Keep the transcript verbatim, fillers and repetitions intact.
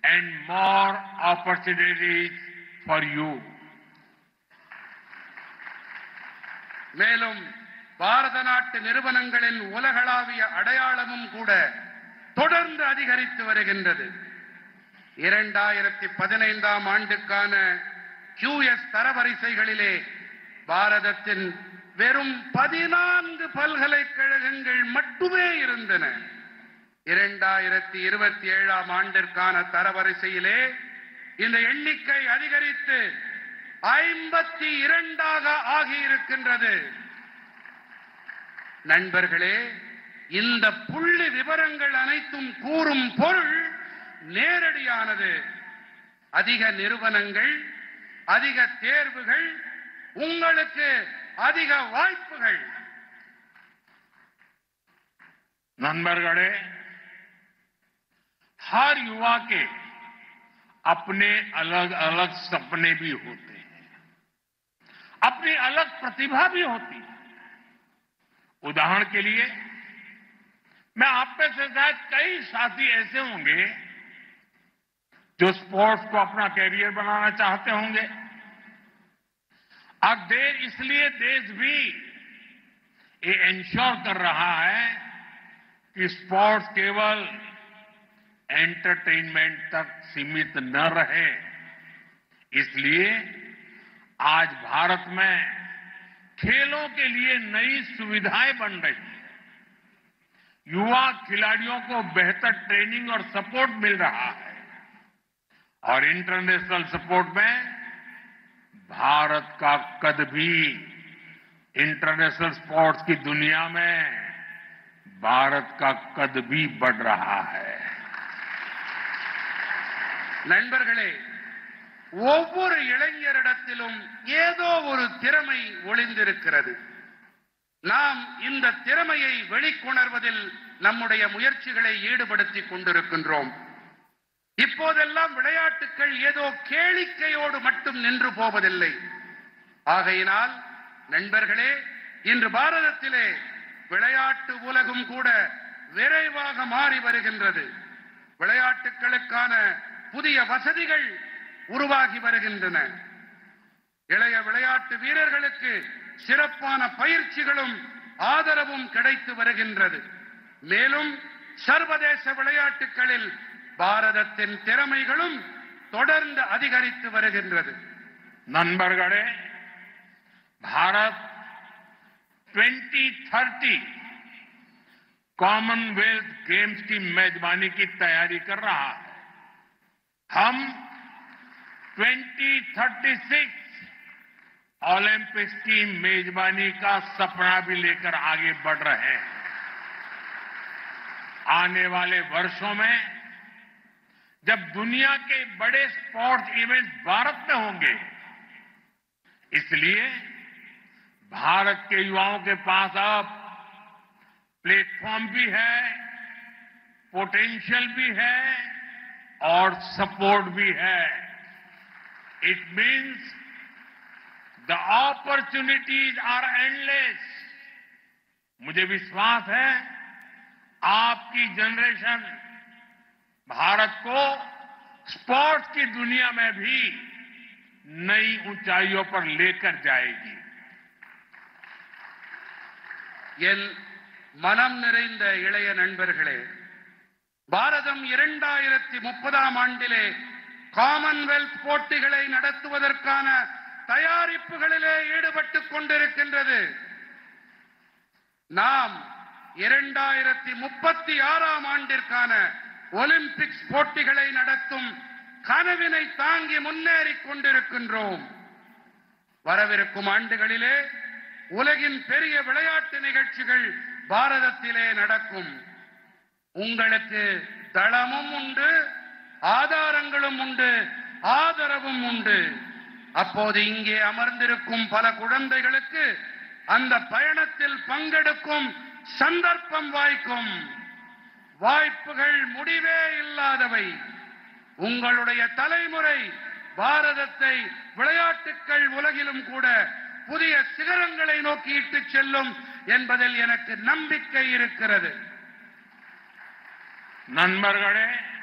and more opportunities for you. மேலும் பாரத நாட்டு நிறுவனங்களின் உலகளாவிய அடையாளமும் கூட தொடர்ந்து அதிகரித்து வருகின்றது. இரண்டாயிரத்தி பதினைந்தாம் ஆண்டுக்கான கியூஎஸ் தரவரிசைகளிலே பாரதத்தின் வெறும் பதினான்கு பல்கலைக்கழகங்கள் மட்டுமே இருந்தன. இரண்டாயிரத்தி இருபத்தி ஏழாம் ஆண்டிற்கான தரவரிசையிலே இந்த எண்ணிக்கை அதிகரித்து ஐம்பத்தி இரண்டாக ஆகியிருக்கின்றது. நண்பர்களே, இந்த புள்ளி விவரங்கள் அனைத்தும் கூறும் பொருள் நேரடியானது. அதிக நிறுவனங்கள், அதிக தேர்வுகள், உங்களுக்கு அதிக வாய்ப்புகள். नंबरगढ़े हर युवा के अपने अलग अलग सपने भी होते हैं, अपनी अलग प्रतिभा भी होती है. उदाहरण के लिए मैं आप में से शायद कई साथी ऐसे होंगे जो स्पोर्ट्स को अपना कैरियर बनाना चाहते होंगे. और देश इसलिए देश भी ये इंश्योर कर रहा है कि स्पोर्ट्स केवल एंटरटेनमेंट तक सीमित न रहे. इसलिए आज भारत में खेलों के लिए नई सुविधाएं बन रही हैं. युवा खिलाड़ियों को बेहतर ट्रेनिंग और सपोर्ट मिल रहा है और इंटरनेशनल सपोर्ट में भारत का कद भी इंटरनेशनल स्पोर्ट्स की दुनिया में भारत का कद भी बढ़ रहा है. நண்பர்களே, ஒவ்வொரு இளைஞரிடத்திலும் ஏதோ ஒரு திறமை ஒளிந்திருக்கிறது. நாம் இந்த திறமையை வெளிக்கொணர்வதில் நம்முடைய முயற்சிகளை ஈடுபடுத்திக் கொண்டிருக்கின்றோம். இப்போதெல்லாம் விளையாட்டுகள் ஏதோ கேளிக்கையோடு மட்டும் நின்று போவதில்லை. ஆகையினால் நண்பர்களே, இன்று பாரதத்திலே விளையாட்டு உலகம் கூட விரைவாக மாறி வருகின்றது. விளையாட்டுகளுக்கான புதிய வசதிகள் உருவாகி வருகின்றன. இளைய விளையாட்டு வீரர்களுக்கு சிறப்பான பயிற்சிகளும் ஆதரவும் கிடைத்து வருகின்றது. மேலும் சர்வதேச விளையாட்டுகளில் பாரதத்தின் திறமைகளும் தொடர்ந்து அதிகரித்து வருகின்றது. नंबरगढ़े Bharat twenty thirty Commonwealth games की मेजबानी की तैयारी कर रहा है. हम ट्वेंटी थर्टी सिक्स ओलंपिक्स की मेजबानी का सपना भी लेकर आगे बढ़ रहे हैं. आने वाले वर्षों में जब दुनिया के बड़े स्पोर्ट्स इवेंट्स भारत में होंगे, इसलिए भारत के युवाओं के पास अब प्लेटफॉर्म भी है, पोटेंशियल भी है और सपोर्ट भी है. It means the opportunities are endless. मुझे विश्वास है आपकी जनरेशन भारत को स्पोर्ट्स की दुनिया में भी नई ऊंचाइयों पर लेकर जाएगी. என் மனம் நிறைந்த இளைய நண்பர்களே, பாரதம் இரண்டாயிரத்தி முப்பதாம் ஆண்டிலே காமன்வெல்த் போட்டிகளை நடத்துவதற்கான தயாரிப்புகளிலே ஈடுபட்டுக் கொண்டிருக்கின்றது. நாம் இரண்டாயிரத்தி முப்பத்தி ஆறாம் ஆண்டிற்கான ஒலிம்பிக்ஸ் போட்டிகளை நடத்தும் கனவினை தாங்கி முன்னேறிக் கொண்டிருக்கின்றோம். வரவிருக்கும் ஆண்டுகளிலே உலகின் பெரிய விளையாட்டு நிகழ்ச்சிகள் பாரதத்திலே நடக்கும். உங்களுக்கு தளமும் உண்டு, ஆதாரங்களும் உண்டு, ஆதரவும் உண்டு. அப்போது இங்கே அமர்ந்திருக்கும் பல குழந்தைகளுக்கு அந்த பயணத்தில் பங்கெடுக்கும் சந்தர்ப்பம் வாய்க்கும். வாய்ப்புகள் முடிவே இல்லாதவை. உங்களுடைய தலைமுறை பாரதத்தை விளையாட்டுக்கள் உலகிலும் கூட புதிய சிகரங்களை நோக்கி இட்டுச் செல்லும் என்பதில் எனக்கு நம்பிக்கை இருக்கிறது. नंबरगढ़े